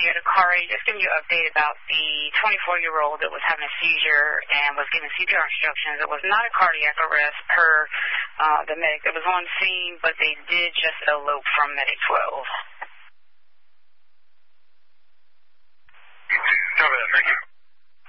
you had a car wreck. Just giving you an update about the 24-year-old that was having a seizure and was given CPR instructions. It was not a cardiac arrest per the medic that was on scene, but they did just elope from Medic 12.